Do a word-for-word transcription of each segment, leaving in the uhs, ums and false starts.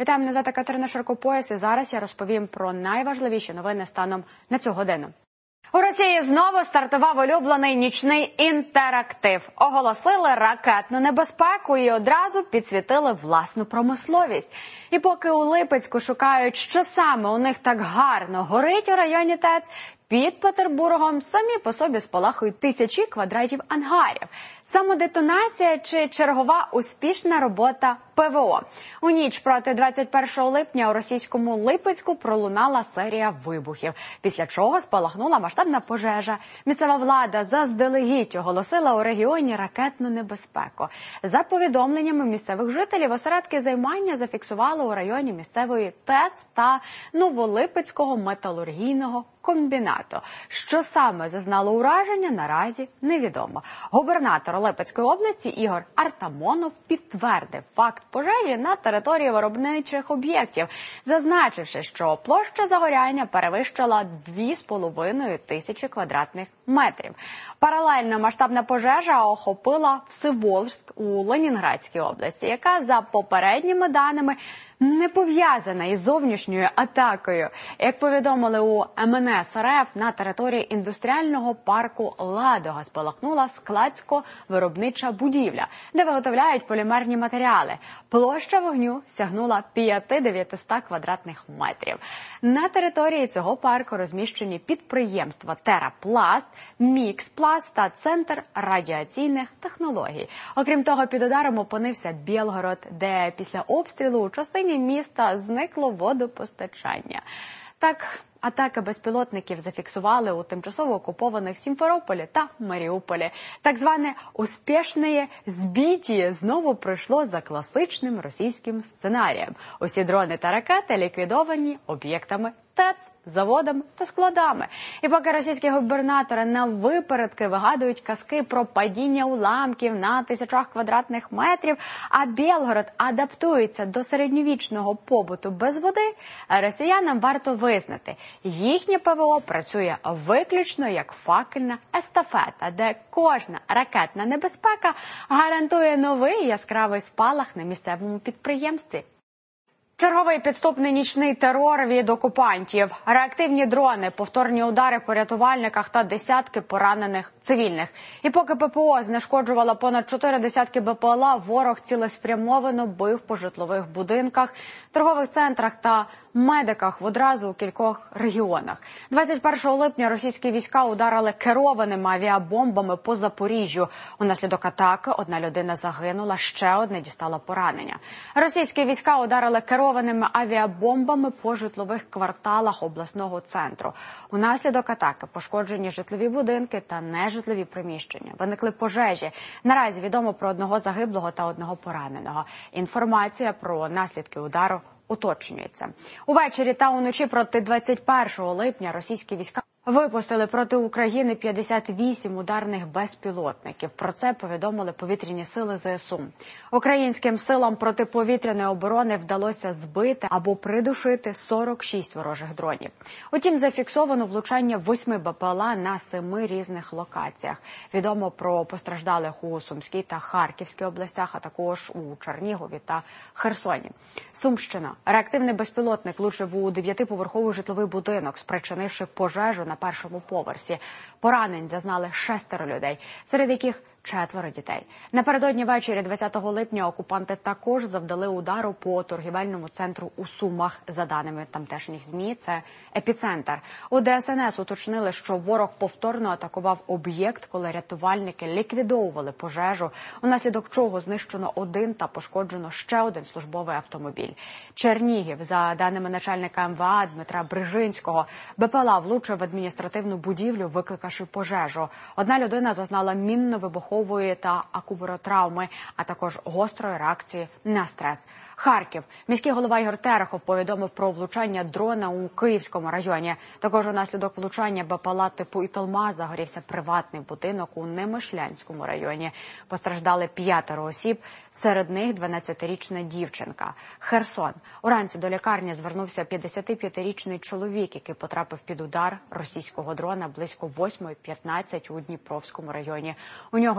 Вітаю, мене звати Катерина Широкопояс, і зараз я розповім про найважливіші новини станом на цю годину. У Росії знову стартував улюблений нічний інтерактив. Оголосили ракетну небезпеку і одразу підсвітили власну промисловість. І поки у Липецьку шукають, що саме у них так гарно горить у районі ТЕЦ, під Петербургом самі по собі спалахують тисячі квадратів ангарів. Самодетонація чи чергова успішна робота ПВО. У ніч проти двадцять першого липня у російському Липецьку пролунала серія вибухів, після чого спалахнула масштабна пожежа. Місцева влада заздалегідь оголосила у регіоні ракетну небезпеку. За повідомленнями місцевих жителів, осередки займання зафіксували у районі місцевої ТЕЦ та Новолипецького металургійного комбінату. Що саме зазнало ураження, наразі невідомо. Губернатор Липецької області Ігор Артамонов підтвердив факт пожежі на території виробничих об'єктів, зазначивши, що площа загоряння перевищила дві з половиною тисячі квадратних метрів. Паралельно масштабна пожежа охопила Всеволожськ у Ленінградській області, яка, за попередніми даними, не пов'язана із зовнішньою атакою. Як повідомили у ем ен ес ер еф, на території індустріального парку «Ладога» спалахнула складсько-виробнича будівля, де виготовляють полімерні матеріали. Площа вогню сягнула п'ять-дев'ятсот квадратних метрів. На території цього парку розміщені підприємства «Терапласт», «Мікспласт» та Центр радіаційних технологій. Окрім того, під ударом опинився Білгород, де після обстрілу у частині міста зникло водопостачання. Так, атаки безпілотників зафіксували у тимчасово окупованих Сімферополі та Маріуполі. Так зване «успішне збиття» знову пройшло за класичним російським сценарієм. Усі дрони та ракети ліквідовані об'єктами ТЕЦ, заводами та складами. І поки російські губернатори наввипередки вигадують казки про падіння уламків на тисячах квадратних метрів, а Білгород адаптується до середньовічного побуту без води, росіянам варто визнати, їхнє ПВО працює виключно як факельна естафета, де кожна ракетна небезпека гарантує новий яскравий спалах на місцевому підприємстві. Черговий підступний нічний терор від окупантів. Реактивні дрони, повторні удари по рятувальниках та десятки поранених цивільних. І поки ППО знешкоджувала понад чотири десятки Бе Пе Ел А, ворог цілеспрямовано бив по житлових будинках, торгових центрах та медиках в одразу у кількох регіонах. двадцять першого липня російські війська ударили керованими авіабомбами по Запоріжжю. Унаслідок атаки одна людина загинула, ще одна дістала поранення. Російські війська ударили керованими авіабомбами по житлових кварталах обласного центру. Унаслідок атаки пошкоджені житлові будинки та нежитлові приміщення. Виникли пожежі. Наразі відомо про одного загиблого та одного пораненого. Інформація про наслідки удару уточнюється. Увечері та уночі проти двадцять першого липня російські війська випустили проти України п'ятдесят вісім ударних безпілотників. Про це повідомили повітряні сили Зе Ес У. Українським силам протиповітряної оборони вдалося збити або придушити сорок шість ворожих дронів. Утім, зафіксовано влучання восьми Бе Пе Ел А на семи різних локаціях. Відомо про постраждалих у Сумській та Харківській областях, а також у Чернігові та Херсоні. Сумщина. Реактивний безпілотник влучив у дев'ятиповерховий житловий будинок, спричинивши пожежу на першому поверсі. Поранень зазнали шестеро людей, серед яких четверо дітей. Напередодні ввечері двадцятого липня окупанти також завдали удару по торгівельному центру у Сумах. За даними тамтешніх ЗМІ, це епіцентр. У Де Ес Ен Ес уточнили, що ворог повторно атакував об'єкт, коли рятувальники ліквідовували пожежу, унаслідок чого знищено один та пошкоджено ще один службовий автомобіль. Чернігів. За даними начальника Ем Ве А Дмитра Брижинського, Бе Пе Ел А влучив в адміністративну будівлю, викликавши пожежу. Одна людина зазнала мінно-вибухової та акубаротравми, а також гострої реакції на стрес. Харків. Міський голова Ігор Терехов повідомив про влучання дрона у Київському районі. Також унаслідок влучання Бе Пе Ел А типу «Італма» загорівся приватний будинок у Немишлянському районі. Постраждали п'ятеро осіб, серед них дванадцятирічна дівчинка. Херсон. Уранці до лікарні звернувся п'ятдесятип'ятирічний чоловік, який потрапив під удар російського дрона близько восьмої п'ятнадцять у Дніпровському районі. У нього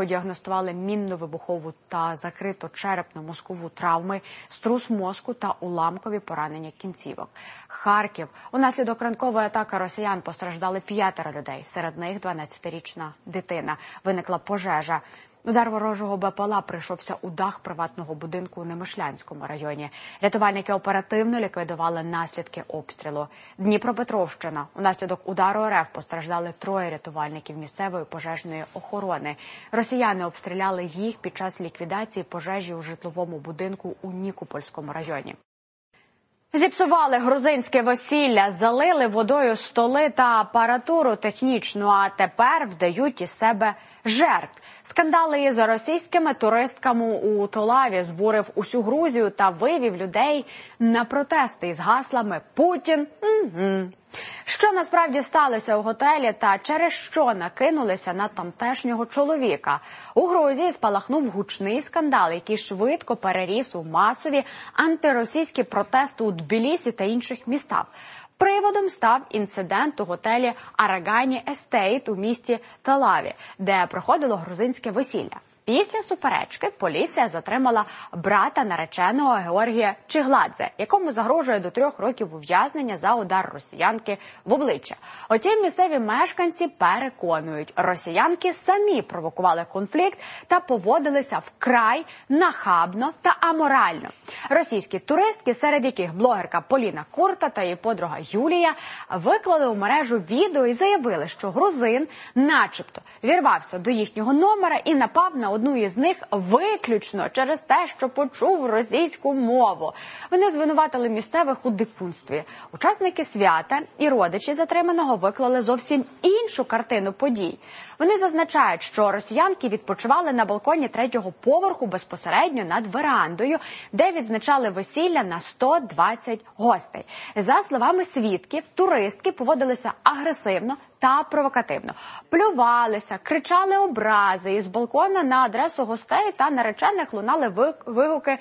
нього діагностували мінно-вибухову та закрито-черепно-мозкову травми, струс мозку та уламкові поранення кінцівок. Харків. Унаслідок ранкової атаки росіян постраждали п'ятеро людей, серед них дванадцятирічна дитина. Виникла пожежа. Удар ворожого БПЛА прийшовся у дах приватного будинку у Немишлянському районі. Рятувальники оперативно ліквідували наслідки обстрілу. Дніпропетровщина. Унаслідок удару РФ постраждали троє рятувальників місцевої пожежної охорони. Росіяни обстріляли їх під час ліквідації пожежі у житловому будинку у Нікопольському районі. Зіпсували грузинське весілля, залили водою столи та апаратуру технічну, а тепер вдають із себе жертв. Скандали із російськими туристками у Толаві збурив усю Грузію та вивів людей на протести із гаслами «Путін». Угу. Що насправді сталося у готелі та через що накинулися на тамтешнього чоловіка? У Грузії спалахнув гучний скандал, який швидко переріс у масові антиросійські протести у Тбілісі та інших містах. Приводом став інцидент у готелі «Арагані Естейт» у місті Талаві, де проходило грузинське весілля. Після суперечки поліція затримала брата нареченого Георгія Чигладзе, якому загрожує до трьох років ув'язнення за удар росіянки в обличчя. Утім, місцеві мешканці переконують, росіянки самі провокували конфлікт та поводилися вкрай нахабно та аморально. Російські туристки, серед яких блогерка Поліна Курта та її подруга Юлія, виклали у мережу відео і заявили, що грузин начебто вірвався до їхнього номера і напав на одну із них виключно через те, що почув російську мову. Вони звинуватили місцевих у дикунстві. Учасники свята і родичі затриманого виклали зовсім іншу картину подій. Вони зазначають, що росіянки відпочивали на балконі третього поверху безпосередньо над верандою, де відзначали весілля на сто двадцять гостей. За словами свідків, туристки поводилися агресивно та провокативно. Плювалися, кричали образи, із балкона на адресу гостей та наречених лунали вигуки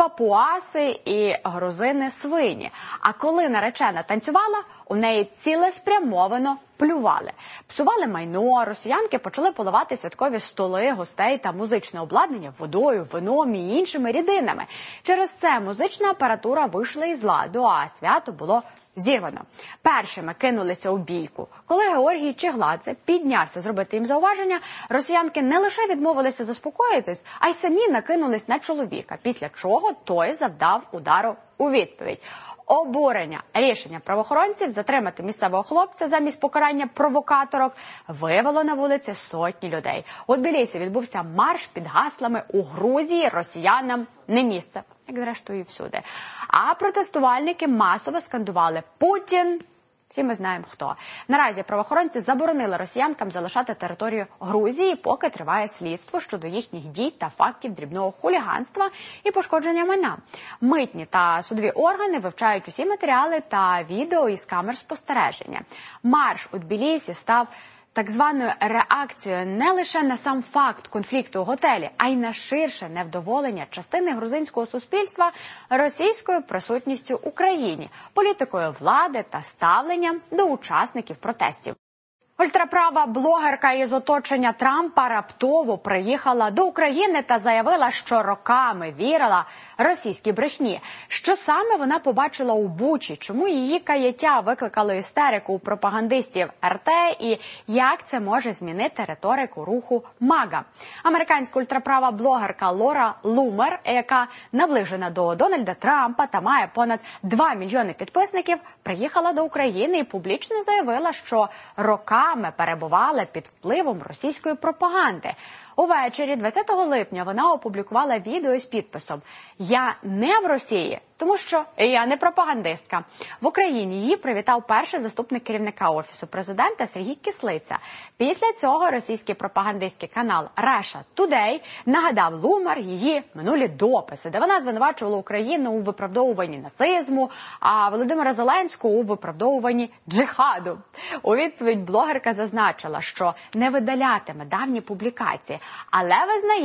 папуаси і грузини-свині. А коли наречена танцювала, у неї цілеспрямовано плювали. Псували майно, росіянки почали поливати святкові столи гостей та музичне обладнання водою, вином і іншими рідинами. Через це музична апаратура вийшла із ладу, а свято було зірвано. Першими кинулися у бійку. Коли Георгій Чигладзе піднявся зробити їм зауваження, росіянки не лише відмовилися заспокоїтись, а й самі накинулись на чоловіка, після чого той завдав удару у відповідь. Обурення рішення правоохоронців затримати місцевого хлопця замість покарання провокаторок вивело на вулиці сотні людей. У Тбілісі відбувся марш під гаслами «У Грузії росіянам не місце», як зрештою і всюди. А протестувальники масово скандували «Путін». Всі ми знаємо хто. Наразі правоохоронці заборонили росіянкам залишати територію Грузії, поки триває слідство щодо їхніх дій та фактів дрібного хуліганства і пошкодження майна. Митні та судові органи вивчають усі матеріали та відео із камер спостереження. Марш у Тбілісі став так званою реакцією не лише на сам факт конфлікту у готелі, а й на ширше невдоволення частини грузинського суспільства російською присутністю в Україні, політикою влади та ставленням до учасників протестів. Ультраправа блогерка із оточення Трампа раптово приїхала до України та заявила, що роками вірила російській брехні. Що саме вона побачила у Бучі, чому її каяття викликало істерику у пропагандистів ер те і як це може змінити риторику руху МАГА. Американська ультраправа блогерка Лора Лумер, яка наближена до Дональда Трампа та має понад два мільйони підписників, приїхала до України і публічно заявила, що роками перебувала під впливом російської пропаганди. Увечері двадцятого липня вона опублікувала відео з підписом «Я не в Росії, тому що я не пропагандистка». В Україні її привітав перший заступник керівника Офісу президента Сергій Кислиця. Після цього російський пропагандистський канал Russia Today нагадав Лумер її минулі дописи, де вона звинувачувала Україну у виправдовуванні нацизму, а Володимира Зеленського у виправдовуванні джихаду. У відповідь блогерка зазначила, що не видалятиме давні публікації, але визнає,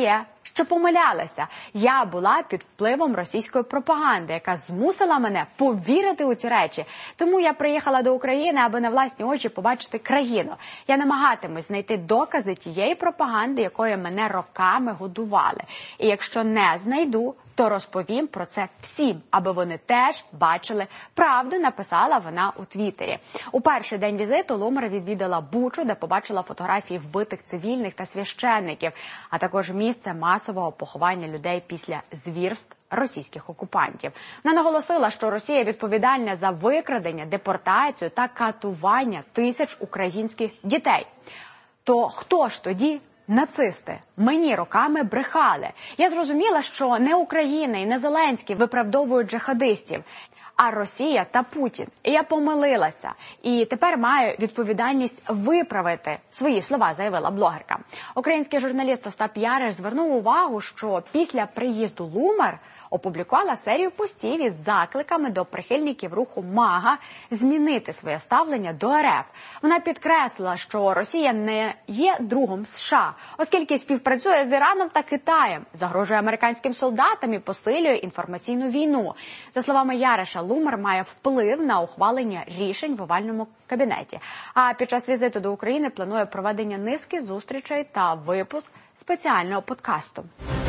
що помилялися. Я була під впливом російської пропаганди, яка змусила мене повірити у ці речі. Тому я приїхала до України, аби на власні очі побачити країну. Я намагатимусь знайти докази тієї пропаганди, якою мене роками годували. І якщо не знайду, то розповім про це всім, аби вони теж бачили правду, написала вона у Твіттері. У перший день візиту Лумер відвідала Бучу, де побачила фотографії вбитих цивільних та священників, а також місце масового поховання людей після звірств російських окупантів. Вона наголосила, що Росія відповідальна за викрадення, депортацію та катування тисяч українських дітей. То хто ж тоді нацисти? Мені роками брехали. Я зрозуміла, що не Україна і не Зеленський виправдовують джихадистів, а Росія та Путін. І я помилилася. І тепер маю відповідальність виправити свої слова, заявила блогерка. Український журналіст Остап Яриш звернув увагу, що після приїзду Лумер опублікувала серію постів із закликами до прихильників руху МАГА змінити своє ставлення до РФ. Вона підкреслила, що Росія не є другом США, оскільки співпрацює з Іраном та Китаєм, загрожує американським солдатам і посилює інформаційну війну. За словами Яриша, Лумер має вплив на ухвалення рішень в овальному кабінеті. А під час візиту до України планує проведення низки зустрічей та випуск спеціального подкасту.